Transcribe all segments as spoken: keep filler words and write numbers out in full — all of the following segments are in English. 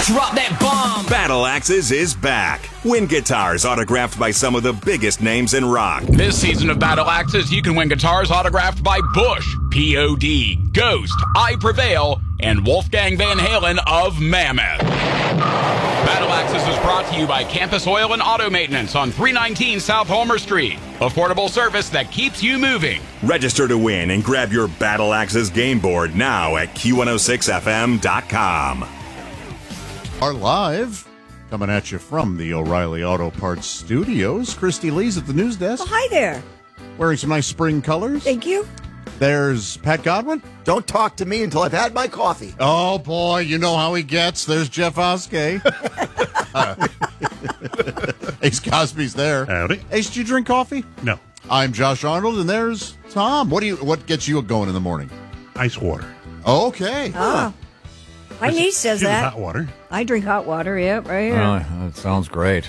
Drop that bomb. Battle Axes is back. Win guitars autographed by some of the biggest names in rock. This season of Battle Axes, you can win guitars autographed by Bush, P O D, Ghost, I Prevail, and Wolfgang Van Halen of Mammoth. Battle Axes is brought to you by Campus Oil and Auto Maintenance on three nineteen South Homer Street. Affordable service that keeps you moving. Register to win and grab your Battle Axes game board now at Q one oh six F M dot com. Are live, coming at you from the O'Reilly Auto Parts Studios. Christy Lee's at the news desk. Oh, hi there. Wearing some nice spring colors. Thank you. There's Pat Godwin. Don't talk to me until I've had my coffee. Oh, boy, you know how he gets. There's Jeff Oskey. uh, Ace Cosby's there. Howdy. Ace, did you drink coffee? No. I'm Josh Arnold, and there's Tom. What do you? What gets you going in the morning? Ice water. Okay. Oh. My This niece is says usually that. hot water. I drink hot water, yep, right here. Oh, that sounds great.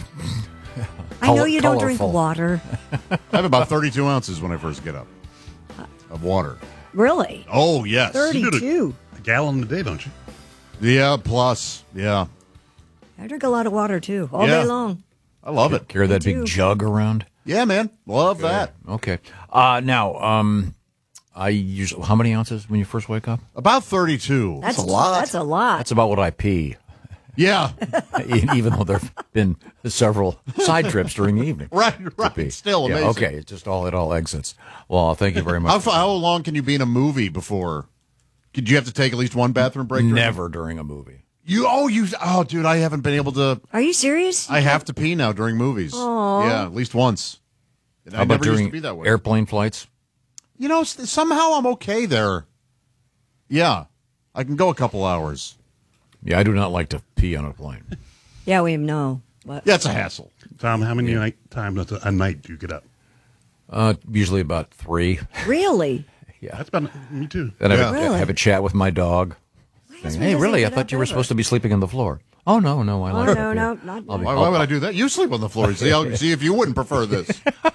I know you don't colorful. drink water. I have about thirty-two ounces when I first get up of water. Really? Oh, yes. thirty-two. A gallon a day, don't you? Yeah, plus. Yeah. I drink a lot of water, too, all Yeah. day long. I love it. Carry that Me big too. jug around. Yeah, man. Love that. Okay. Uh, now, um, I usually how many ounces when you first wake up? About thirty-two. That's, a lot. That's a lot. That's about what I pee. Yeah. Even though there've been several side trips during the evening. Right, to right. pee. Still Yeah, amazing. okay, it just all it all exits. Well, thank you very much. How, fa- how long can you be in a movie before? Did you have to take at least one bathroom break? during- Never during a movie. You oh you oh dude, I haven't been able to. Are you serious? I have to pee now during movies. Aw. Yeah, at least once. And How I about never used during to be that way. airplane flights? You know, s- somehow I'm okay there. Yeah, I can go a couple hours. Yeah, I do not like to pee on a plane. Yeah, we know. But Yeah, it's a hassle. Tom, how many night times a night do you get up? Uh, usually about three. Really? Yeah. That's about me too. Then I have, Yeah. a, Really? have a chat with my dog. husband Hey, doesn't really? I get thought up you were ever. supposed to be sleeping on the floor. Oh, no, no, I Oh, like it no, up no, here. not I'll be- Why, I'll- why would I do that? You sleep on the floor. See, I'll, see if you wouldn't prefer this.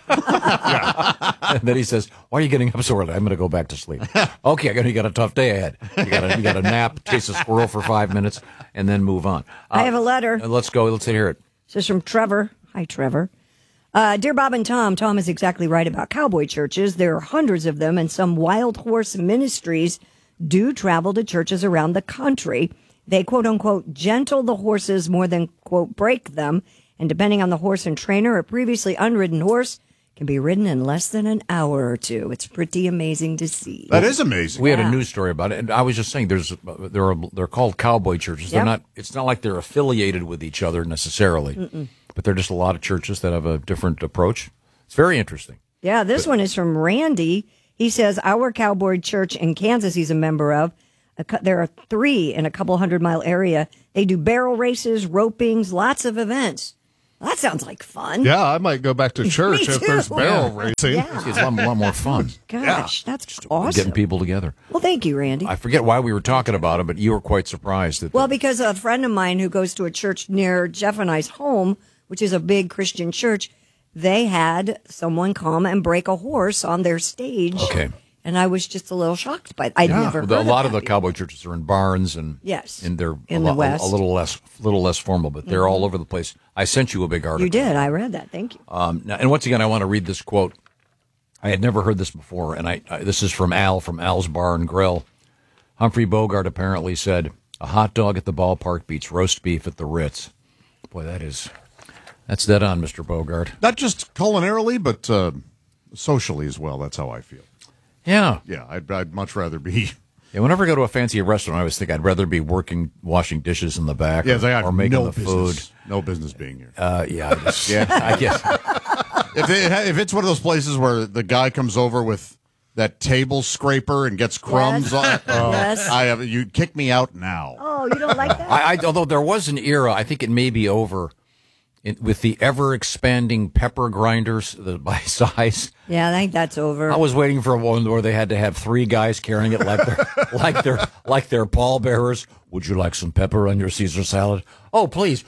And then he says, "Why are you getting up so early?" I'm going to go back to sleep. Okay, I got you got a tough day ahead. You got to you got to nap, chase a squirrel for five minutes, and then move on. I have a letter. Uh, let's go. Let's hear it. This is from Trevor. Hi, Trevor. Uh, Dear Bob and Tom, Tom is exactly right about cowboy churches. There are hundreds of them, and some wild horse ministries do travel to churches around the country. They, quote unquote, gentle the horses more than, quote, break them. And depending on the horse and trainer, a previously unridden horse can be ridden in less than an hour or two. It's pretty amazing to see. That is amazing. We had Yeah. a news story about it, and I was just saying, there's there are they're called cowboy churches. They're Yep. not. It's not like they're affiliated with each other necessarily, Mm-mm. but they're just a lot of churches that have a different approach. It's very interesting. Yeah, this one is from Randy. He says, our cowboy church in Kansas he's a member of, a cou- there are three in a couple hundred mile area. They do barrel races, ropings, lots of events. Well, that sounds like fun. Yeah, I might go back to church Me if there's too. barrel Yeah. racing. Yeah. It's a lot, lot more fun. Gosh, that's Getting awesome. people together. Well, thank you, Randy. I forget why we were talking about it, but you were quite surprised that. Well, because a friend of mine who goes to a church near Jeff and I's home, which is a big Christian church, they had someone come and break a horse on their stage. Okay. And I was just a little shocked by it. I'd Yeah. never heard The- a lot of of the that cowboy churches are in barns and Yes. and they're In a, the lo- West. a little less little less formal, but they're all over the place. I sent you a big article. You did. I read that. Thank you. Um, now, and once again, I want to read this quote. I had never heard this before, and I, I this is from Al from Al's Bar and Grill. Humphrey Bogart apparently said, "A hot dog at the ballpark beats roast beef at the Ritz." Boy, that is that's dead on, Mister Bogart. Not just culinarily, but uh, socially as well. That's how I feel. Yeah, Yeah, I'd, I'd much rather be. yeah. Whenever I go to a fancy restaurant, I always think I'd rather be working, washing dishes in the back, Yeah, or, they have or making no the business, food. no business being here. Uh, yeah, I just, yeah. I guess. If, it, if it's one of those places where the guy comes over with that table scraper and gets crumbs Yes. on it, oh, Yes. I have, you kick me out now. Oh, you don't like that? I, I, although there was an era, I think it may be over, in, with the ever expanding pepper grinders the, by size. Yeah, I think that's over. I was waiting for one where they had to have three guys carrying it like they're like they're like they're pallbearers. Would you like some pepper on your Caesar salad? Oh, please.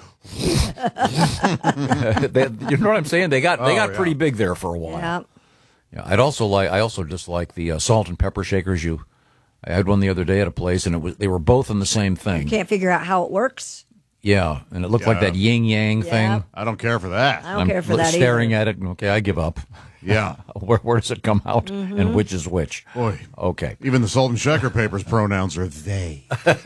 They- you know what I'm saying? They got they Oh, got yeah. pretty big there for a while. Yeah. Yeah, I'd also like I also just like the uh, salt and pepper shakers. You, I had one the other day at a place, and it was they were both in the same thing. Can't figure out how it works. Yeah, and it looked like that yin yang Yeah. thing. I don't care for that. I don't I'm care for that staring either. at it. and, Okay, I give up. Yeah. where, where does it come out, Mm-hmm. and which is which? Boy. Okay. Even the Salt and Shaker papers pronouns are they.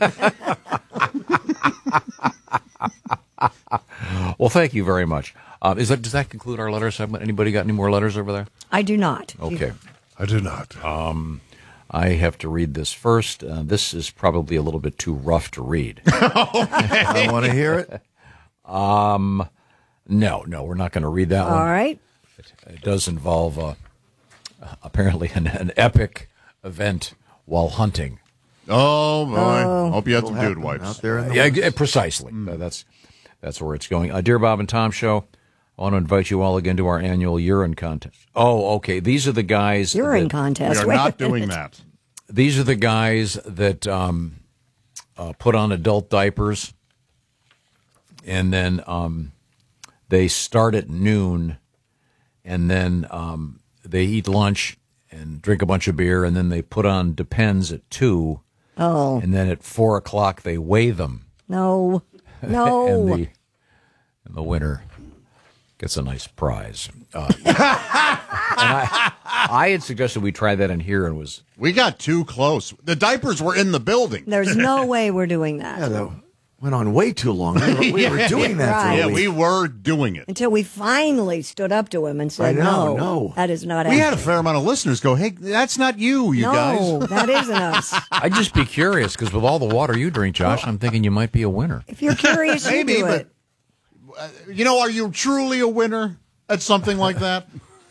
Well, thank you very much. Uh, is that does that conclude our letter segment? Anybody got any more letters over there? I do not. Okay. I do not. I have to read this first. Uh, this is probably a little bit too rough to read. I want to hear it. Um, no, no, we're not going to read that All one. right. It does involve uh, apparently an, an epic event while hunting. Oh, boy. Hope you had some What'll dude happen wipes. out there in the Yeah, woods? g- precisely. Uh, that's that's where it's going. Uh, Dear Bob and Tom Show, I want to invite you all again to our annual urine contest. Oh, okay. These are the guys. Urine that, We contest. are Wait not a minute. doing that. These are the guys that um, uh, put on adult diapers, and then um, they start at noon, and then um, they eat lunch and drink a bunch of beer, and then they put on Depends at two, Oh, and then at four o'clock they weigh them, no. No. and the and the winner gets a nice prize. Uh, and I, I had suggested we try that in here, and was We got too close. The diapers were in the building. There's no way we're doing that. Yeah, that went on way too long. We were, we were doing that for Right. a Yeah, week. we were doing it. Until we finally stood up to him and said, I know, no, no. that is not We had a happening. fair amount of listeners go, hey, that's not you, you No, guys. that isn't us. I'd just be curious because with all the water you drink, Josh, I'm thinking you might be a winner. If you're curious, you Maybe, do but- it. You know, are you truly a winner at something like that?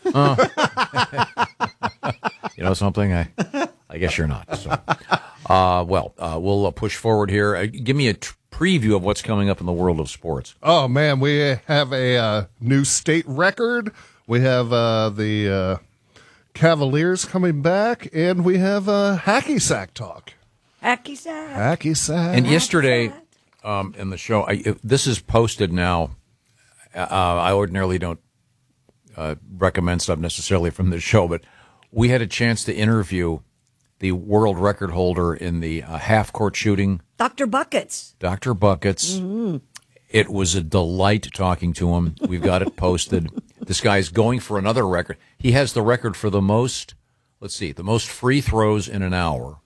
You know something? I, I guess you're not. So, uh, well, uh, we'll uh, push forward here. Uh, give me a t- preview of what's coming up in the world of sports. Oh man, we have a uh, new state record. We have uh, the uh, Cavaliers coming back, and we have uh, hacky sack talk. Hacky sack. Hacky sack. And yesterday, um, in the show, I, if this is posted now. Uh, I ordinarily don't uh, recommend stuff necessarily from this show, but we had a chance to interview the world record holder in the uh, half-court shooting, Doctor Buckets. Doctor Buckets. It was a delight talking to him. We've got it posted. This guy's going for another record. He has the record for the most, let's see, the most free throws in an hour,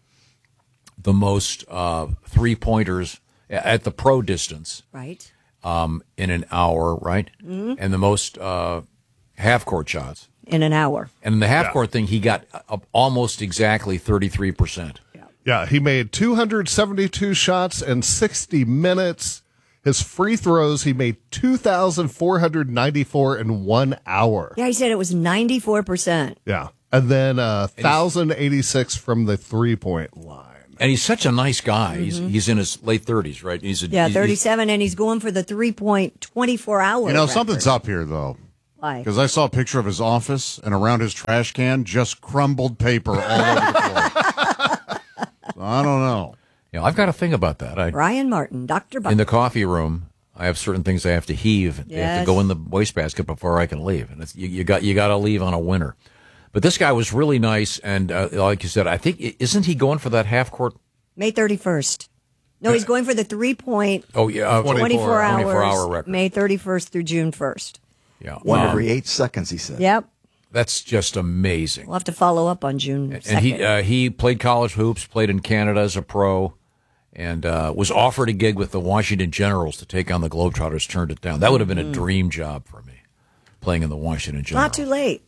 the most uh, three-pointers at the pro distance Right. um, in an hour, right? Mm-hmm. And the most uh, half-court shots. In an hour. And in the half-court thing, he got uh, almost exactly thirty-three percent. Yeah, he made two hundred seventy-two shots in sixty minutes. His free throws, he made two thousand four hundred ninety-four in one hour. Yeah, he said it was ninety-four percent. Yeah. And then uh, one thousand eighty-six from the three-point line. And he's such a nice guy. He's he's in his late thirties, right? He's a, Yeah, he's- thirty-seven, and he's going for the three-point twenty-four hour. You know, record. something's up here, though. Why? Because I saw a picture of his office, and around his trash can, just crumbled paper all over the floor. So I don't know. You know, I've got a thing about that. I, Brian Martin, Doctor Buckets. in the coffee room, I have certain things I have to heave. They have Yes. to go in the wastebasket before I can leave, and it's, you, you got you got to leave on a winner. But this guy was really nice, and uh, like you said, I think isn't he going for that half court? May thirty-first. No, he's going for the three-point Oh yeah, uh, twenty-four hours, twenty-four hour record. May thirty-first through June first. Yeah, One um, every eight seconds, he said. Yep. that's just amazing. We'll have to follow up on June second. And he uh, he played college hoops, played in Canada as a pro, and uh, was offered a gig with the Washington Generals to take on the Globetrotters. Turned it down. That would have been a dream job for me, playing in the Washington Generals. Not too late.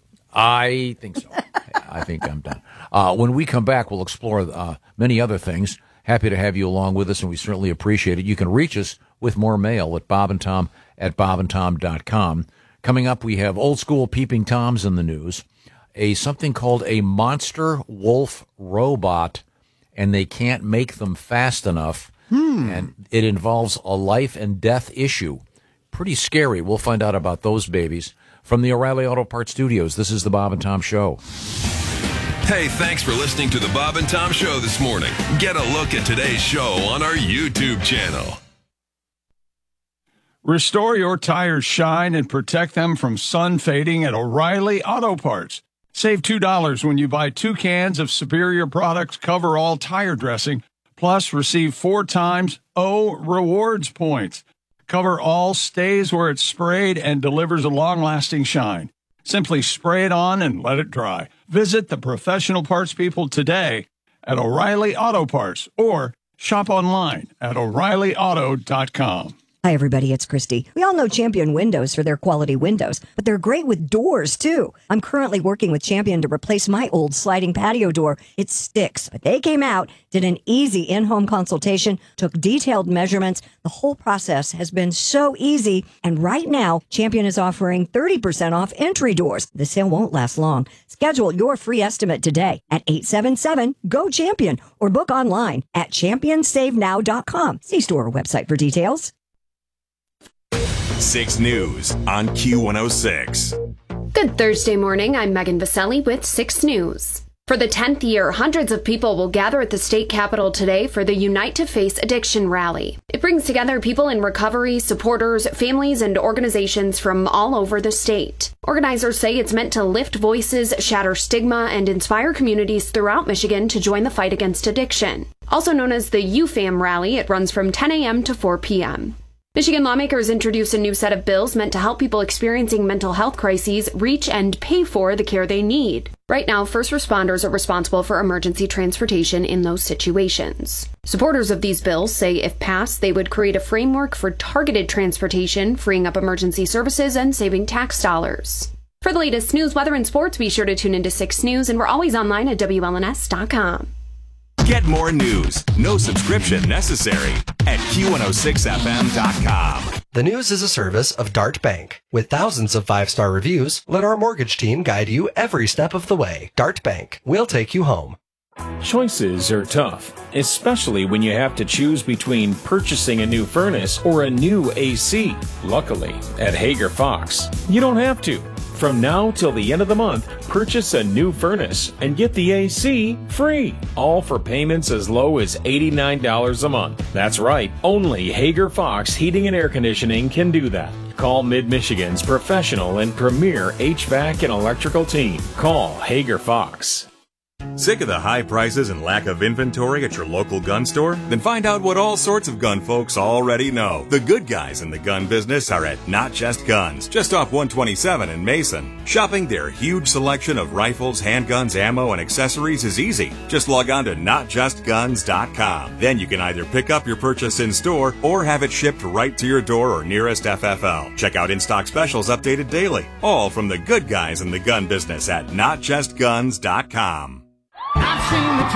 I think so. I think I'm done. Uh, when we come back, we'll explore uh, many other things. Happy to have you along with us, and we certainly appreciate it. You can reach us with more mail at Bob and Tom at bob and tom dot com. Coming up, we have old school peeping toms in the news, a something called a monster wolf robot, and they can't make them fast enough, and it involves a life and death issue. Pretty scary. We'll find out about those babies. From the O'Reilly Auto Parts Studios, this is the Bob and Tom Show. Hey, thanks for listening to the Bob and Tom Show this morning. Get a look at today's show on our YouTube channel. Restore your tires' shine and protect them from sun fading at O'Reilly Auto Parts. Save two dollars when you buy two cans of Superior Products Cover All Tire Dressing, plus receive four times O Rewards points. Cover All stays where it's sprayed and delivers a long-lasting shine. Simply spray it on and let it dry. Visit the professional parts people today at O'Reilly Auto Parts or shop online at O'Reilly Auto dot com. Hi, everybody. It's Christy. We all know Champion Windows for their quality windows, but they're great with doors, too. I'm currently working with Champion to replace my old sliding patio door. It sticks, but they came out, did an easy in-home consultation, took detailed measurements. The whole process has been so easy. And right now, Champion is offering thirty percent off entry doors. The sale won't last long. Schedule your free estimate today at eight seven seven, G O, CHAMPION or book online at champion save now dot com. See store or website for details. six News on Q one oh six. Good Thursday morning. I'm Megan Vaselli with six News. For the tenth year, hundreds of people will gather at the state capitol today for the Unite to Face Addiction rally. It brings together people in recovery, supporters, families, and organizations from all over the state. Organizers say it's meant to lift voices, shatter stigma, and inspire communities throughout Michigan to join the fight against addiction. Also known as the U FAM rally, it runs from ten a.m. to four p.m. Michigan lawmakers introduced a new set of bills meant to help people experiencing mental health crises reach and pay for the care they need. Right now, first responders are responsible for emergency transportation in those situations. Supporters of these bills say if passed, they would create a framework for targeted transportation, freeing up emergency services and saving tax dollars. For the latest news, weather, and sports, be sure to tune into six News, and we're always online at W L N S dot com. Get more news, no subscription necessary, at Q one oh six F M dot com. The News is a service of Dart Bank. With thousands of five-star reviews, let our mortgage team guide you every step of the way. Dart Bank. We'll take you home. Choices are tough, especially when you have to choose between purchasing a new furnace or a new A C. Luckily, at Hager Fox, you don't have to. From now till the end of the month, purchase a new furnace and get the A C free. All for payments as low as eighty-nine dollars a month. That's right, only Hager Fox Heating and Air Conditioning can do that. Call Mid-Michigan's professional and premier H V A C and electrical team. Call Hager Fox. Sick of the high prices and lack of inventory at your local gun store? Then find out what all sorts of gun folks already know. The good guys in the gun business are at Not Just Guns, just off one twenty-seven in Mason. Shopping their huge selection of rifles, handguns, ammo, and accessories is easy. Just log on to not just guns dot com. Then you can either pick up your purchase in store or have it shipped right to your door or nearest F F L. Check out in-stock specials updated daily. All from the good guys in the gun business at not just guns dot com. I've seen the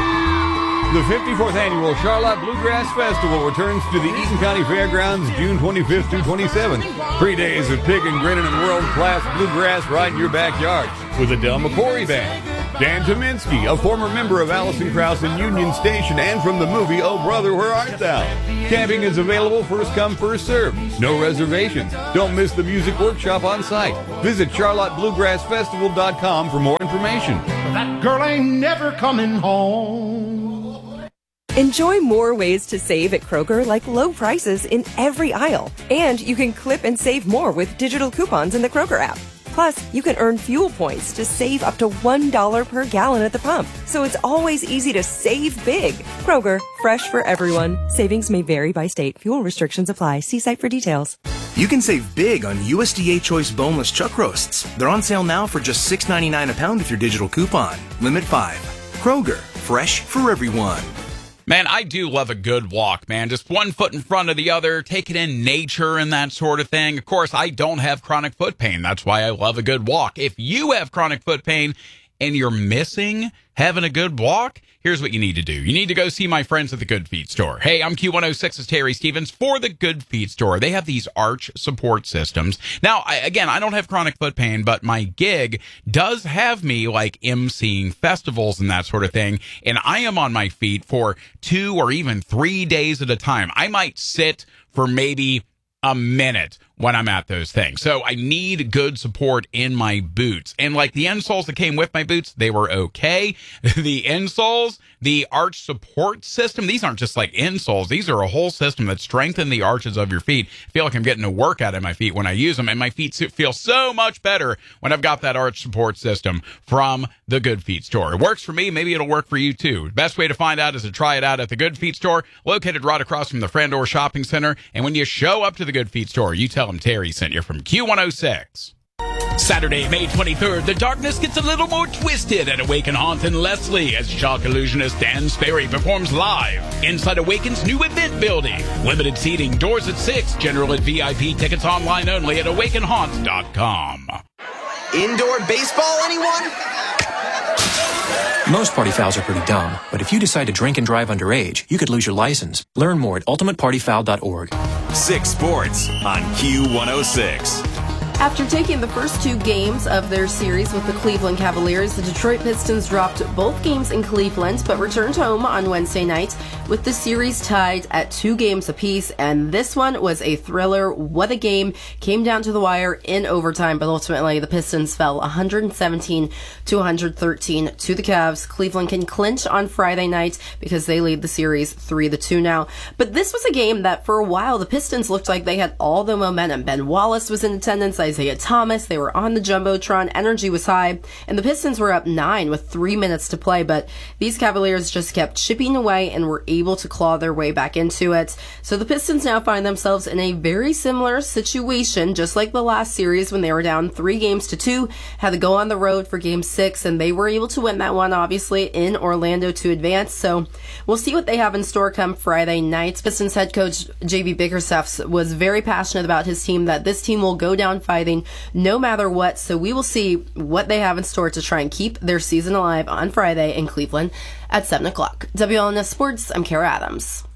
team. The fifty-fourth Annual Charlotte Bluegrass Festival returns to the Eaton County Fairgrounds June twenty-fifth through twenty-seventh. Three days of picking, grinning, and world-class bluegrass right in your backyard with a Del McCoury Band. Dan Tominski, a former member of Allison Krauss and Union Station and from the movie Oh Brother, Where Art Thou? Camping is available first come, first served. No reservations. Don't miss the music workshop on site. Visit charlotte bluegrass festival dot com for more information. That girl ain't never coming home. Enjoy more ways to save at Kroger, like low prices in every aisle. And you can clip and save more with digital coupons in the Kroger app. Plus, you can earn fuel points to save up to one dollar per gallon at the pump. So it's always easy to save big. Kroger, fresh for everyone. Savings may vary by state. Fuel restrictions apply. See site for details. You can save big on U S D A Choice boneless chuck roasts. They're on sale now for just six ninety-nine a pound with your digital coupon. Limit five. Kroger, fresh for everyone. Man, I do love a good walk, man. Just one foot in front of the other, taking in nature and that sort of thing. Of course, I don't have chronic foot pain. That's why I love a good walk. If you have chronic foot pain and you're missing having a good walk, here's what you need to do. You need to go see my friends at the Good Feet Store. Hey, I'm Q one oh six's Terry Stevens for the Good Feet Store. They have these arch support systems. Now, I, again, I don't have chronic foot pain, but my gig does have me like emceeing festivals and that sort of thing. And I am on my feet for two or even three days at a time. I might sit for maybe a minute when I'm at those things. So I need good support in my boots. And like the insoles that came with my boots, they were okay. The insoles, the arch support system, these aren't just like insoles. These are a whole system that strengthen the arches of your feet. I feel like I'm getting a workout in my feet when I use them, and my feet feel so much better when I've got that arch support system from the Good Feet store. It works for me. Maybe it'll work for you too. Best way to find out is to try it out at the Good Feet store, located right across from the Frandor Shopping Center. And when you show up to the Good Feet store, you tell them Terry sent you from Q one oh six. Saturday, May twenty-third, the darkness gets a little more twisted at Awaken Haunt in Leslie as shock illusionist Dan Sperry performs live inside Awaken's new event building. Limited seating, doors at six, general at V I P, tickets online only at awaken haunt dot com. Indoor baseball, anyone? Most party fouls are pretty dumb, but if you decide to drink and drive underage, you could lose your license. Learn more at ultimate party foul dot org. Six Sports on Q one oh six. After taking the first two games of their series with the Cleveland Cavaliers, the Detroit Pistons dropped both games in Cleveland, but returned home on Wednesday night with the series tied at two games apiece. And this one was a thriller. What a game. Came down to the wire in overtime, but ultimately the Pistons fell one seventeen to one thirteen to the Cavs. Cleveland can clinch on Friday night because they lead the series three to two now. But this was a game that for a while the Pistons looked like they had all the momentum. Ben Wallace was in attendance, Isaiah Thomas, they were on the Jumbotron, energy was high, and the Pistons were up nine with three minutes to play, but these Cavaliers just kept chipping away and were able to claw their way back into it. So the Pistons now find themselves in a very similar situation, just like the last series when they were down three games to two, had to go on the road for game six, and they were able to win that one, obviously, in Orlando to advance. So we'll see what they have in store come Friday night. Pistons head coach J B Bickerstaff was very passionate about his team, that this team will go down fighting no matter what. So we will see what they have in store to try and keep their season alive on Friday in Cleveland at seven o'clock. W L N S Sports, I'm Kara Adams.